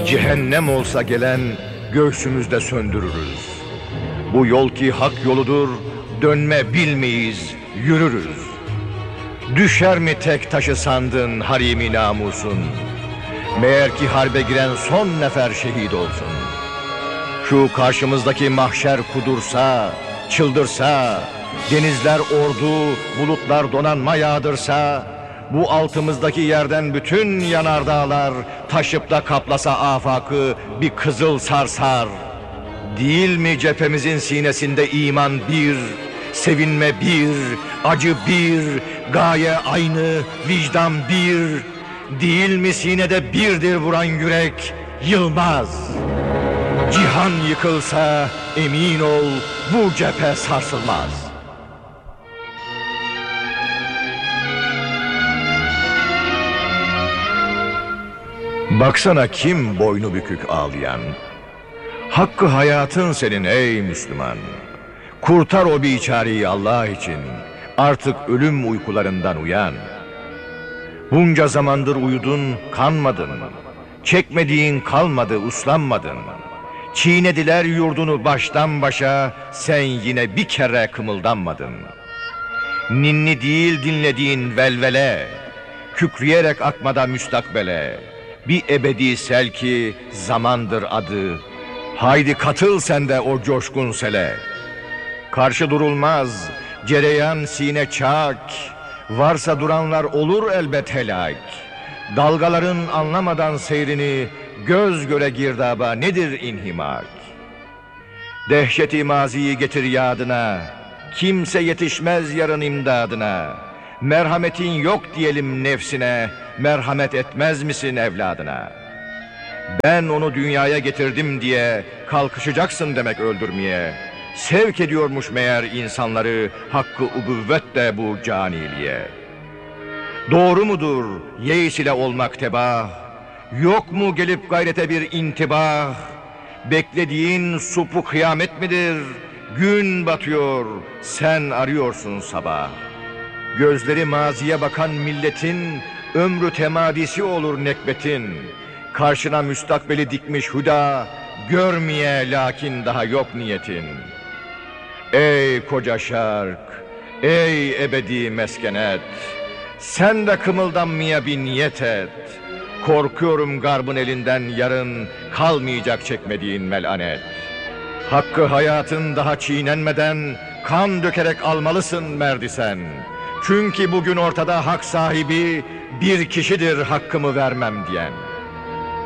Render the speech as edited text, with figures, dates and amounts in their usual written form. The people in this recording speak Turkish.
Cehennem olsa gelen göğsümüzde söndürürüz. Bu yol ki hak yoludur, dönme bilmeyiz, yürürüz. Düşer mi tek taşı sandın harimi namusun? Meğer ki harbe giren son nefer şehit olsun. Şu karşımızdaki mahşer kudursa, çıldırsa, denizler ordu, bulutlar donanma yağdırsa, bu altımızdaki yerden bütün yanardağlar taşıp da kaplasa afakı bir kızıl sarsar. Değil mi cephemizin sinesinde iman bir, sevinme bir, acı bir, gaye aynı, vicdan bir. Değil mi sinede birdir vuran yürek, yılmaz. Cihan yıkılsa emin ol bu cephe sarsılmaz. Baksana kim boynu bükük ağlayan. Hakkı hayatın senin ey Müslüman. Kurtar o biçareyi Allah için. Artık ölüm uykularından uyan. Bunca zamandır uyudun, kanmadın. Çekmediğin kalmadı, uslanmadın. Çiğnediler yurdunu baştan başa, sen yine bir kere kımıldanmadın. Ninni değil dinlediğin velvele, kükreyerek akmada müstakbele. Bir ebedi sel ki zamandır adı. Haydi katıl sen de o coşkun sele. Karşı durulmaz, cereyan sine çak. Varsa duranlar olur elbet helak. Dalgaların anlamadan seyrini, göz göre girdaba nedir inhimak? Dehşeti maziyi getir yadına, kimse yetişmez yarın imdadına. Merhametin yok diyelim nefsine, merhamet etmez misin evladına? Ben onu dünyaya getirdim diye kalkışacaksın demek öldürmeye. Sevk ediyormuş meğer insanları hakkı ubuvvet de bu caniliğe. Doğru mudur yeis ile olmak tebah? Yok mu gelip gayrete bir intibah? Beklediğin supu kıyamet midir? Gün batıyor, sen arıyorsun sabah. Gözleri maziye bakan milletin ömrü temadisi olur nekbetin. Karşına müstakbeli dikmiş huda, görmeye lakin daha yok niyetin. Ey koca şark, ey ebedi meskenet, sen de kımıldanmaya bir niyet et. Korkuyorum garbın elinden yarın kalmayacak çekmediğin melanet. Hakkı hayatın daha çiğnenmeden kan dökerek almalısın merdi sen. Çünkü bugün ortada hak sahibi bir kişidir hakkımı vermem diyen.